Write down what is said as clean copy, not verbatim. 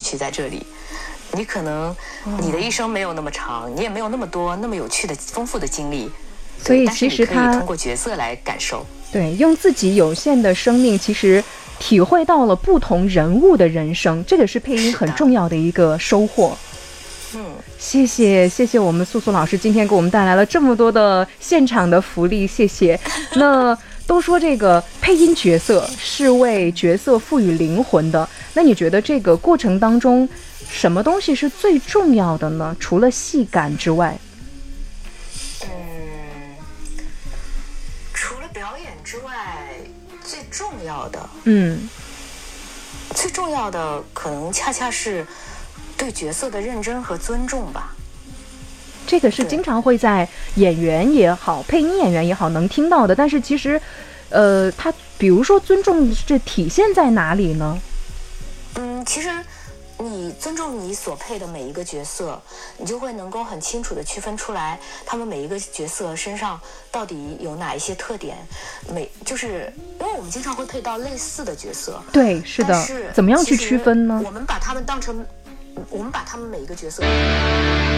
趣在这里。你可能你的一生没有那么长，你也没有那么多那么有趣的丰富的经历， 所以其实但是你可以通过角色来感受。 对，用自己有限的生命，其实体会到了不同人物的人生，这个是配音很重要的一个收获。谢谢我们素素老师今天给我们带来了这么多的现场的福利，谢谢。那都说这个配音角色是为角色赋予灵魂的，那你觉得这个过程当中什么东西是最重要的呢？除了戏感之外。 除了表演之外，最重要的可能恰恰是对角色的认真和尊重吧。 这个是经常会在演员也好，配音演员也好能听到的，但是其实他比如说尊重这体现在哪里呢？ 其实你尊重你所配的每一个角色，你就会能够很清楚地区分出来他们每一个角色身上到底有哪一些特点。就是因为我们经常会配到类似的角色， 对，是的，怎么样去区分呢？ 我们把他们每一个角色